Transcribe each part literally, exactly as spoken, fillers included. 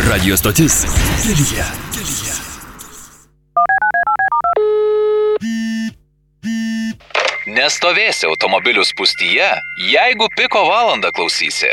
Radio stotis Kelyje. Nestovėsi automobilių spūstyje, jeigu piko valandą klausysi.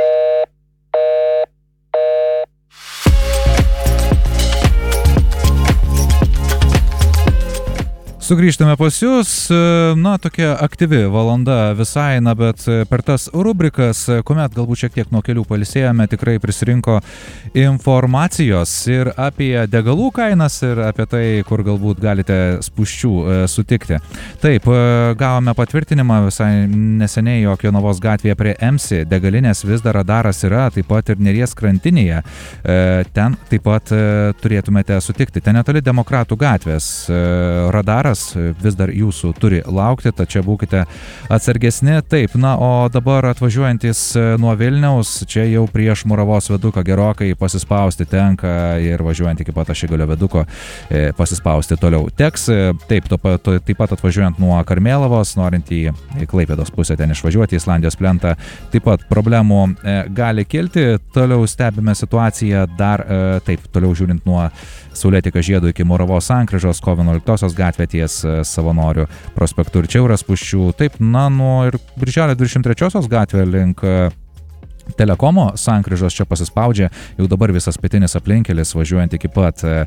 Sugrįžtame pas jūs, na, tokia aktyvi valanda visai, na, bet per tas rubrikas, kuomet galbūt šiek tiek nuo kelių pailsėjome, tikrai prisirinko informacijos ir apie degalų kainas ir apie tai, kur galbūt galite spūsčių sutikti. Taip, gavome patvirtinimą visai neseniai, jog Jonavos gatvėje prie M S I degalinės vis dar radaras yra, taip pat ir Neries krantinėje. Ten taip pat turėtumėte sutikti. Ten netoli Demokratų gatvės radaras vis dar jūsų turi laukti, tačiau būkite atsargesni. Taip, na, o dabar atvažiuojantis nuo Vilniaus, čia jau prieš Muravos viaduką gerokai pasispausti tenka ir važiuojant iki pat Ašigalio viaduko pasispausti toliau teks. Taip, to, to, taip pat atvažiuojant nuo Karmėlavos, norint į Klaipėdos pusę ten išvažiuoti, į Islandijos plentą, taip pat problemų gali kilti. Toliau stebime situaciją dar, taip, toliau žiūrint nuo Saulėtekio žiedo iki Muravos sankryžos, kovo vienuoliktosios gatvė ties Savanorių prospektu ir čia yra spūsčių. Taip, na, nuo ir Birželio dvidešimt trečiosios gatvė link Telekomo sankryžos čia pasispaudžia, jau dabar visas pietinis aplinkelis važiuojant iki pat uh,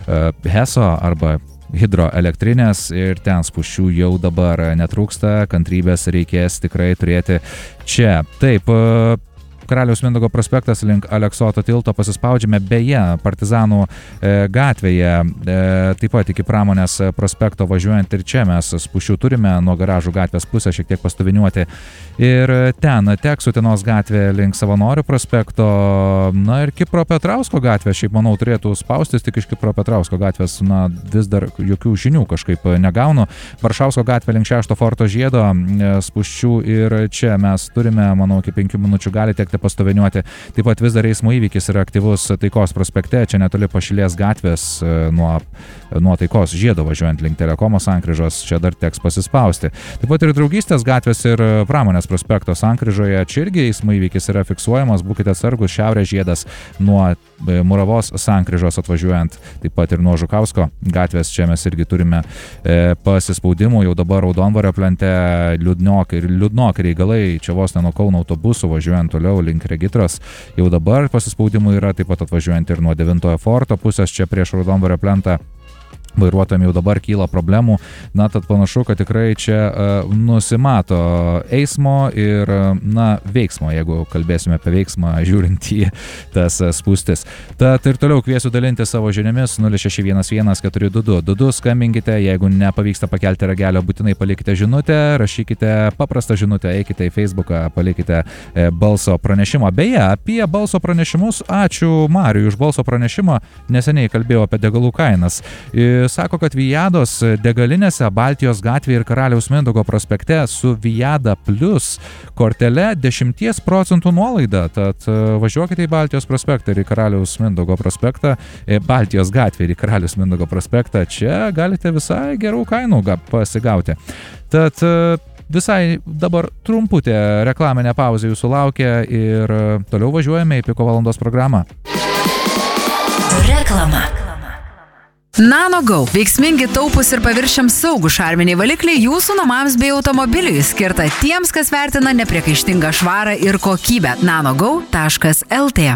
Heso arba hidroelektrinės ir ten spūsčių jau dabar netrūksta, kantrybės reikės tikrai turėti čia. Taip, uh, Karaliaus Mindaugo prospektas link Aleksoto tilto pasispaudžiame, beje, Partizanų e, gatvėje, e, taip pat iki Pramonės prospekto važiuojant ir čia mes spūsčių turime, nuo Garažų gatvės pusę šiek tiek pastuviniuoti ir ten teks Utenos gatvė link Savanorių prospekto, na ir Kipro Petrausko gatvė, šiaip manau turėtų spaustis, tik iš Kipro Petrausko gatvės, na, vis dar jokių žinių kažkaip negaunu. Varšausko gatvė link šešto forto žiedo e, spūsčių ir čia mes turime, manau, iki penkių minučių gali tekti pastoviniuoti. Taip pat vis dar eismo įvykis yra aktyvus Taikos prospekte, čia netoli Pašilės gatvės nuo, nuo Taikos žiedo važiuojant link Telekomo sankryžos, čia dar teks pasispausti. Taip pat ir Draugystės gatvės ir Pramonės prospekto sankryžoje, čia irgi eismo įvykis yra fiksuojamas, būkite atsargus, Šiaurės žiedas nuo Muravos sankryžos atvažiuojant, taip pat ir nuo Žukausko gatvės, čia mes irgi turime e, pasispaudimų, jau dabar Raudonvario plente liūdnokai ir liūdnokai reigalai, čia vos ne nuo Kauno autobusų važiuojant toliau link Regitros, jau dabar pasispaudimų yra, taip pat atvažiuojant ir nuo devintojo forto pusės, čia prieš Raudonvario plentą vairuotojams jau dabar kyla problemų, na, tad panašu, kad tikrai čia uh, nusimato eismo ir, uh, na, veiksmo, jeigu kalbėsime apie veiksmą, žiūrint į tas uh, spūstis. Tad ir toliau kviesiu dalinti savo žiniomis nulis šeši vienas vienas keturi du du du du, skambinkite, jeigu nepavyksta pakelti ragelio, būtinai palikite žinutę, rašykite paprastą žinutę, eikite į Facebooką, palikite e, balso pranešimą. Beje, apie balso pranešimus, ačiū Mariui už balso pranešimą, neseniai kalbėjau apie degalų kainas. Ir sako, kad Vijados degalinėse Baltijos gatvėje ir Karaliaus Mindaugo prospekte su Vijada Plus kortele dešimties procentų nuolaida. Tad važiuokite į Baltijos prospektą ir į Karaliaus Mindaugo prospektą, Baltijos gatvėje ir į Karaliaus Mindaugo prospektą. Čia galite visai gerų kainų pasigauti. Tad visai dabar trumputė reklaminė pauzė jūsų laukia ir toliau važiuojame į Piko valandos programą. Reklama. NanoGo. Veiksmingi, taupūs ir paviršiams saugų šarminiai valikliai jūsų namams bei automobiliui, skirta tiems, kas vertina nepriekaištingą švarą ir kokybę. nanogo taškas el tė.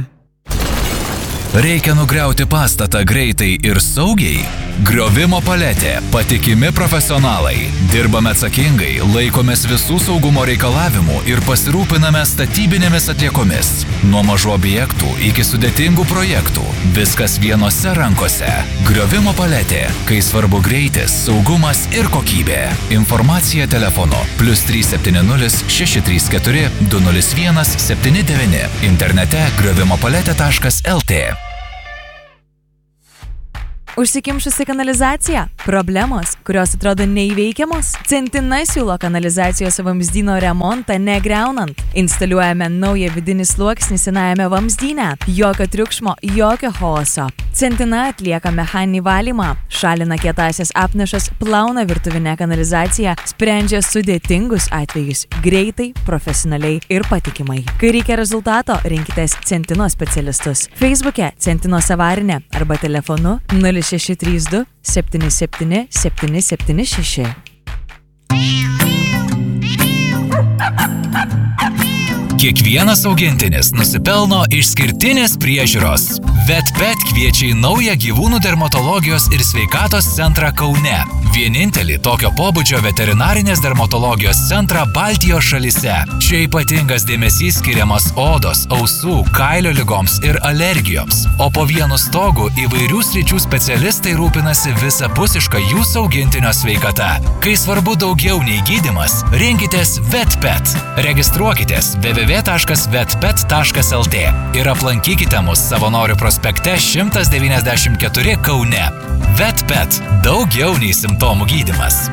Reikia nugriauti pastatą greitai ir saugiai? Griovimo paletė. Patikimi profesionalai. Dirbame atsakingai, laikomės visų saugumo reikalavimų ir pasirūpiname statybinėmis atliekomis. Nuo mažų objektų iki sudėtingų projektų. Viskas vienose rankose. Griovimo paletė. Kai svarbu greitis, saugumas ir kokybė. Informacija telefonu plius trys septyni nulis šeši trys keturi du nulis vienas septyni devyni. Internete griovimo paletė taškas el tė. Užsikimšusi kanalizacija? Problemos, kurios atrodo neįveikiamos? Centina siūlo kanalizacijos vamzdyno remontą negriaunant. Instaliuojame naują vidinį sluoksnį senajame vamzdyne. Jokio triukšmo, jokio chaoso. Centina atlieka mechaninį valymą, šalina kietąsias apnašas, plauna virtuvinę kanalizaciją, sprendžia sudėtingus atvejus greitai, profesionaliai ir patikimai. Kai reikia rezultato, rinkitės Centino specialistus. Facebook'e Centinos avarinė arba telefonu nulis šeši trys du septyni septyni septyni septyni šeši. Kiekvienas augintinis nusipelno išskirtinės priežiūros. Vetpet kviečia į naują gyvūnų dermatologijos ir sveikatos centrą Kaune. Vienintelį tokio pobūdžio veterinarinės dermatologijos centrą Baltijos šalyse. Čia ypatingas dėmesys skiriamas odos, ausų, kailio ligoms ir alergijoms. O po vienu stogu įvairių sričių specialistai rūpinasi visapusišką jūsų augintinio sveikata. Kai svarbu daugiau nei gydymas, rinkitės Vetpet. Registruokitės w w w taškas vetpet taškas l t ir aplankykite mus Savanorių prospekte šimtas devyniasdešimt keturi Kaune. Vetpet. Daugiau nei simptomų gydymas.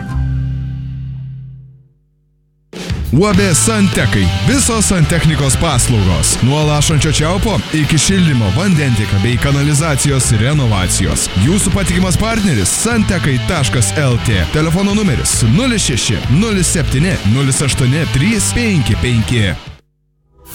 U A B Santekai. Visos santechnikos paslaugos. Nuo lašančio čiaupo iki šildymo, vandentiekio bei kanalizacijos renovacijos. Jūsų patikimas partneris santekai taškas l t. Telefono numeris nulis šeši nulis septyni nulis aštuoni trys penki penki.